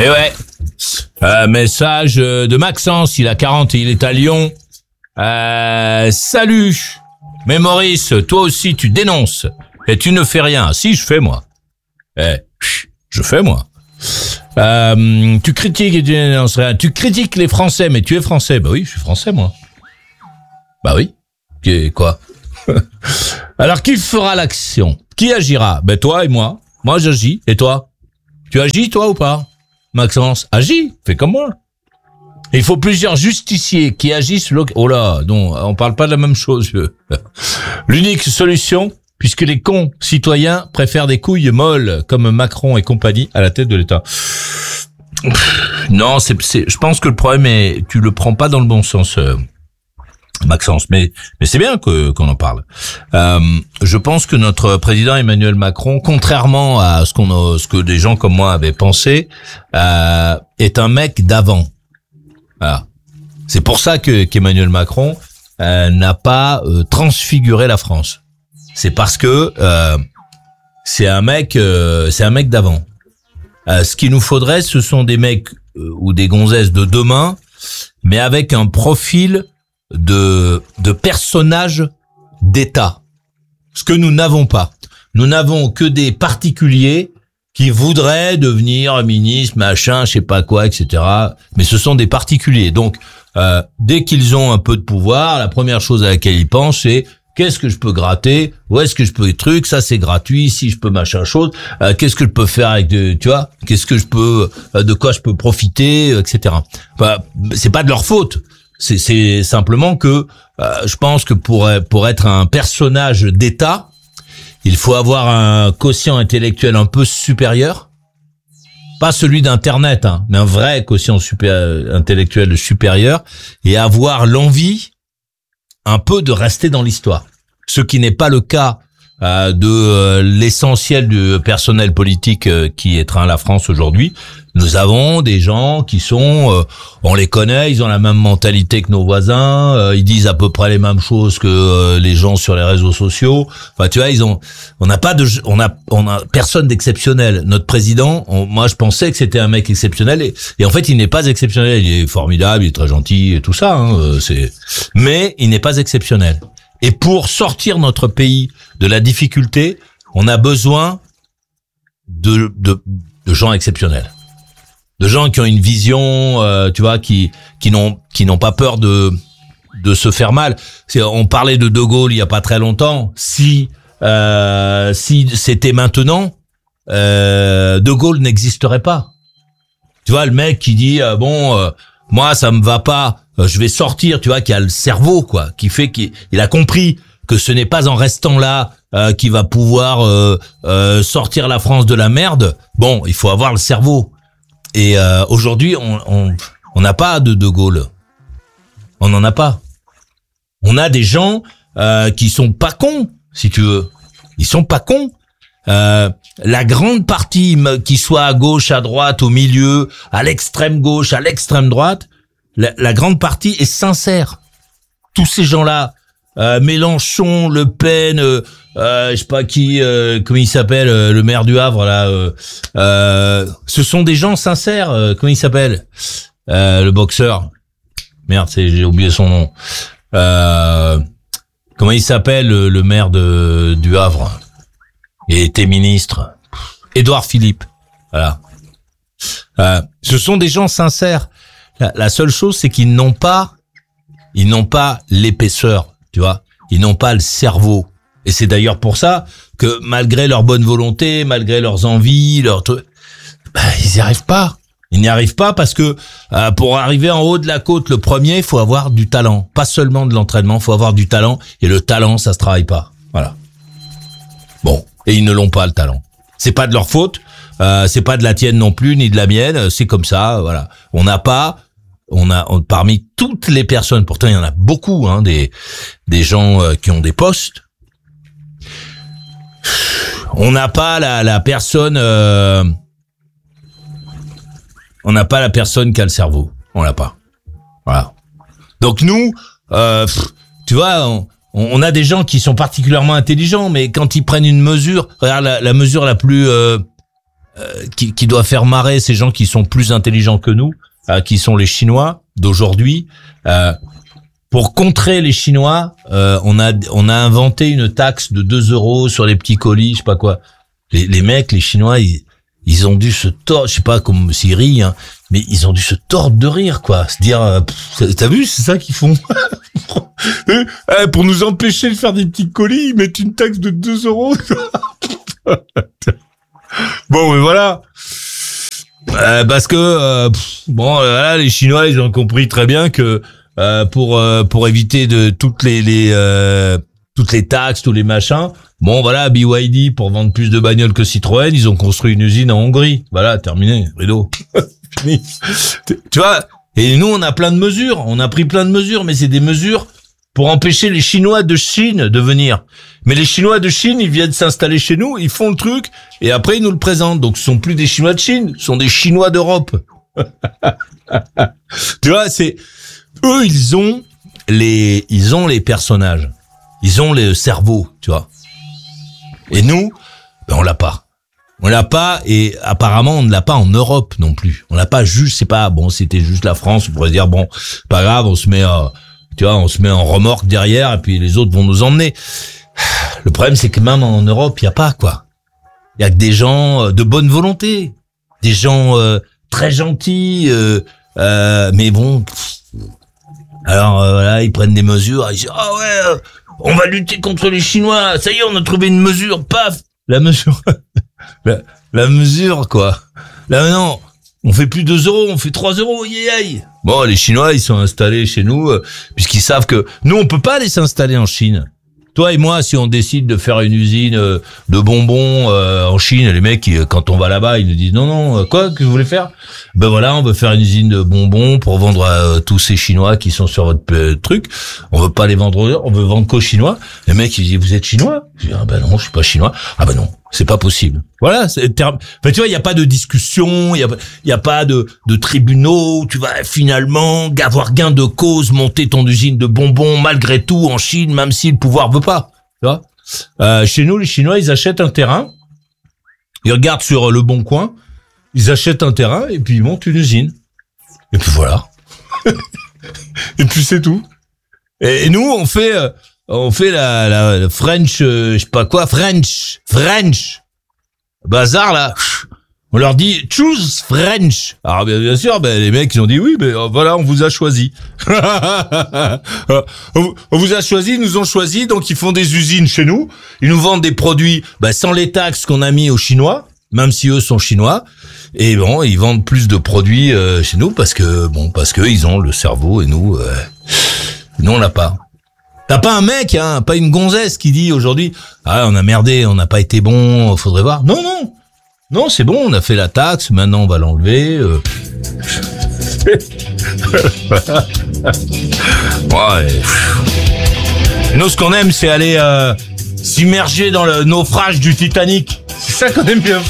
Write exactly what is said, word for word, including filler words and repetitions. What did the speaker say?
Mais ouais, euh, message de Maxence, il a quarante et il est à Lyon. Euh, salut. Mais Maurice, toi aussi tu dénonces et tu ne fais rien. Si, je fais moi. Eh, je fais moi. Euh, tu critiques et tu dénonces rien. Tu critiques les Français, mais tu es français. Bah oui, je suis français moi. Bah oui. Quoi? Alors qui fera l'action? Qui agira? Ben toi et moi. Moi j'agis. Et toi? Tu agis toi ou pas? Maxence, agis. Fais comme moi. Il faut plusieurs justiciers qui agissent. Lo- oh là, non, on parle pas de la même chose. L'unique solution, puisque les cons citoyens préfèrent des couilles molles comme Macron et compagnie à la tête de l'État. Non, c'est, c'est, je pense que le problème est, tu le prends pas dans le bon sens, euh, Maxence, mais mais c'est bien que qu'on en parle. Euh, je pense que notre président Emmanuel Macron, contrairement à ce qu'on a, ce que des gens comme moi avaient pensé, euh, est un mec d'avant. Voilà. C'est pour ça que qu'Emmanuel Macron euh, n'a pas euh, transfiguré la France. C'est parce que euh, c'est un mec, euh, c'est un mec d'avant. Euh, ce qu'il nous faudrait, ce sont des mecs euh, ou des gonzesses de demain, mais avec un profil de de personnages d'État. Ce que nous n'avons pas. Nous n'avons que des particuliers qui voudraient devenir ministre, machin, je sais pas quoi, et cetera. Mais ce sont des particuliers. Donc, euh, dès qu'ils ont un peu de pouvoir, la première chose à laquelle ils pensent, c'est qu'est-ce que je peux gratter, où est-ce que je peux truc, ça c'est gratuit, si je peux machin chose, euh, qu'est-ce que je peux faire avec de, tu vois, qu'est-ce que je peux, euh, de quoi je peux profiter, et cetera. Enfin, c'est pas de leur faute. C'est, c'est simplement que euh, je pense que pour pour être un personnage d'État, il faut avoir un quotient intellectuel un peu supérieur, pas celui d'Internet, hein, mais un vrai quotient supérieur, intellectuel supérieur, et avoir l'envie un peu de rester dans l'histoire. Ce qui n'est pas le cas euh, de euh, l'essentiel du personnel politique euh, qui étreint la France aujourd'hui. Nous avons des gens qui sont, euh, on les connaît, ils ont la même mentalité que nos voisins, euh, ils disent à peu près les mêmes choses que euh, les gens sur les réseaux sociaux. Enfin, tu vois, ils ont, on n'a pas de, on a, on a personne d'exceptionnel. Notre président, on, moi, je pensais que c'était un mec exceptionnel et, et en fait, il n'est pas exceptionnel. Il est formidable, il est très gentil et tout ça. Hein, euh, c'est, mais il n'est pas exceptionnel. Et pour sortir notre pays de la difficulté, on a besoin de, de, de gens exceptionnels. De gens qui ont une vision, euh, tu vois, qui qui n'ont qui n'ont pas peur de de se faire mal. C'est, on parlait de De Gaulle il y a pas très longtemps. Si euh, si c'était maintenant, euh, De Gaulle n'existerait pas. Tu vois, le mec qui dit euh, bon, euh, moi ça me va pas, euh, je vais sortir. Tu vois, qui a le cerveau quoi, qui fait qu'il il a compris que ce n'est pas en restant là euh, qu'il va pouvoir euh, euh, sortir la France de la merde. Bon, il faut avoir le cerveau. Et euh, aujourd'hui, on on on n'a pas de De Gaulle. On n'en a pas. On a des gens euh, qui sont pas cons, si tu veux. Ils sont pas cons. Euh, la grande partie, qui soit à gauche, à droite, au milieu, à l'extrême gauche, à l'extrême droite, la, la grande partie est sincère. Tous ces gens-là, euh, Mélenchon, Le Pen, euh, euh, je sais pas qui, euh, comment il s'appelle, euh, le maire du Havre là, euh, euh, ce sont des gens sincères. Euh, comment il s'appelle, euh, le boxeur? Merde, c'est, j'ai oublié son nom. Euh, comment il s'appelle le, le maire de du Havre? Il était ministre. Édouard Philippe. Voilà. Euh, ce sont des gens sincères. La, la seule chose, c'est qu'ils n'ont pas, ils n'ont pas l'épaisseur, tu vois. Ils n'ont pas le cerveau. Et c'est d'ailleurs pour ça que malgré leur bonne volonté, malgré leurs envies, leurs trucs, bah, ils n'y arrivent pas. Ils n'y arrivent pas parce que euh, pour arriver en haut de la côte, le premier, il faut avoir du talent. Pas seulement de l'entraînement, il faut avoir du talent. Et le talent, ça se travaille pas. Voilà. Bon. Et ils ne l'ont pas, le talent. C'est pas de leur faute. Euh, c'est pas de la tienne non plus, ni de la mienne. C'est comme ça, voilà. On n'a pas... On a on, parmi toutes les personnes, pourtant il y en a beaucoup, hein, des des gens euh, qui ont des postes. On n'a pas la la personne, euh, on n'a pas la personne qui a le cerveau. On l'a pas. Voilà. Donc nous, euh, pff, tu vois, on, on a des gens qui sont particulièrement intelligents, mais quand ils prennent une mesure, regarde la, la mesure la plus euh, euh, qui, qui doit faire marrer ces gens qui sont plus intelligents que nous, euh, qui sont les Chinois d'aujourd'hui. Euh, pour contrer les Chinois, euh, on a on a inventé une taxe de deux euros sur les petits colis, je sais pas quoi. Les, les mecs, les Chinois, ils, ils ont dû se tordre, je sais pas comme s'ils rient, hein, mais ils ont dû se tordre de rire, quoi. Se dire, euh, pff, t'as vu, c'est ça qu'ils font. eh, pour nous empêcher de faire des petits colis, ils mettent une taxe de deux euros. Bon, mais voilà. Euh, parce que euh, pff, bon, là, les Chinois, ils ont compris très bien que euh, pour euh, pour éviter de toutes les les euh, toutes les taxes, tous les machins. Bon, voilà, B Y D, pour vendre plus de bagnoles que Citroën, ils ont construit une usine en Hongrie. Voilà, terminé, rideau. Fini. Tu vois, et nous, on a plein de mesures, on a pris plein de mesures, mais c'est des mesures pour empêcher les Chinois de Chine de venir. Mais les Chinois de Chine, ils viennent s'installer chez nous, ils font le truc, et après, ils nous le présentent. Donc, ce sont plus des Chinois de Chine, ce sont des Chinois d'Europe. Tu vois, c'est... Eux, ils ont les, ils ont les personnages. Ils ont le cerveau, tu vois. Et nous, ben on l'a pas. On l'a pas, et apparemment on ne l'a pas en Europe non plus. On l'a pas juste, c'est pas bon, c'était juste la France, on pourrait dire bon, pas grave, on se met, euh, tu vois, on se met en remorque derrière, et puis les autres vont nous emmener. Le problème, c'est que même en Europe, il y a pas quoi. Il y a que des gens de bonne volonté, des gens euh, très gentils, euh, euh, mais bon. Alors euh, voilà, ils prennent des mesures, ils disent ah oh, ouais. Euh, On va lutter contre les Chinois. Ça y est, on a trouvé une mesure. Paf, la mesure, la, la mesure quoi. Là maintenant, on fait plus deux euros, on fait trois euros. Aïe aïe. Bon, les Chinois, ils sont installés chez nous euh, puisqu'ils savent que nous, on peut pas aller s'installer en Chine. Toi et moi, si on décide de faire une usine euh, de bonbons euh, en Chine, les mecs, ils, quand on va là-bas, ils nous disent non, non, euh, quoi que vous voulez faire? Ben voilà, on veut faire une usine de bonbons pour vendre à euh, tous ces Chinois qui sont sur votre euh, truc. On veut pas les vendre, on veut vendre qu'aux Chinois. Les mecs, ils disent vous êtes Chinois? Je dis ah ben non, je suis pas Chinois. Ah ben non, c'est pas possible. Voilà, c'est terme. Enfin, tu vois, il y a pas de discussion, il y a, il y a pas de, de tribunaux. Tu vas finalement avoir gain de cause, monter ton usine de bonbons malgré tout en Chine, même si le pouvoir veut pas. Tu vois, euh, chez nous, les Chinois, ils achètent un terrain, ils regardent sur Le Bon Coin, ils achètent un terrain et puis ils montent une usine. Et puis voilà. Et puis c'est tout. Et, et nous, on fait, euh, on fait la, la, la French, euh, je sais pas quoi, French, French, bazar là. On leur dit choose French. Alors bien, bien sûr, ben les mecs ils ont dit oui, ben voilà, on vous a choisi. on, on vous a choisi, ils nous ont choisi, donc ils font des usines chez nous. Ils nous vendent des produits, ben sans les taxes qu'on a mis aux Chinois, même si eux sont Chinois. Et bon, ils vendent plus de produits euh, chez nous parce que bon, parce que ils ont le cerveau et nous, euh, nous on l'a pas. T'as pas un mec, hein, pas une gonzesse qui dit aujourd'hui, ah on a merdé, on n'a pas été bon, faudrait voir. Non non. Non, c'est bon, on a fait la taxe, maintenant on va l'enlever. Euh... ouais. Nous, ce qu'on aime, c'est aller euh, s'immerger dans le naufrage du Titanic. C'est ça qu'on aime bien faire.